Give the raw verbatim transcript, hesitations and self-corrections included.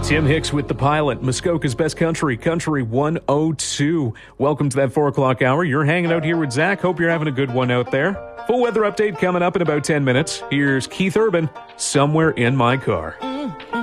Tim Hicks with The Pilot, Muskoka's Best Country, Country one oh two. Welcome to that four o'clock hour. You're hanging out here with Zach. Hope you're having a good one out there. Full weather update coming up in about ten minutes. Here's Keith Urban, Somewhere in My Car. Mm.